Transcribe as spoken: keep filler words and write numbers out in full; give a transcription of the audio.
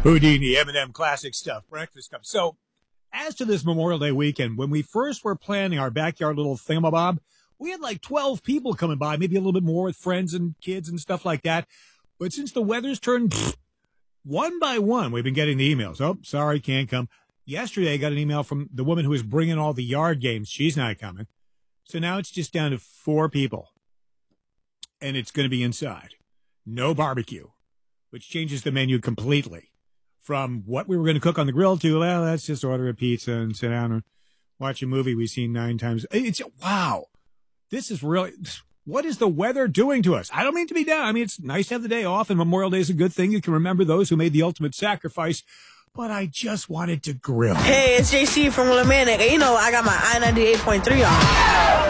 Houdini, Eminem, classic stuff, Breakfast Cup. So, as to this Memorial Day weekend, when we first were planning our backyard little thingamabob, we had like twelve people coming by, maybe a little bit more with friends and kids and stuff like that. But since the weather's turned pfft, one by one, we've been getting the emails. Oh, sorry, can't come. Yesterday, I got an email from the woman who was bringing all the yard games. She's not coming. So now it's just down to four people. And it's going to be inside. No barbecue, which changes the menu completely. From what we were going to cook on the grill to, well, let's just order a pizza and sit down and watch a movie we've seen nine times. It's, wow. This is really, what is the weather doing to us? I don't mean to be down. I mean, it's nice to have the day off, and Memorial Day is a good thing. You can remember those who made the ultimate sacrifice. But I just wanted to grill. Hey, it's J C from Willimantic. You know, I got my I ninety-eight point three on.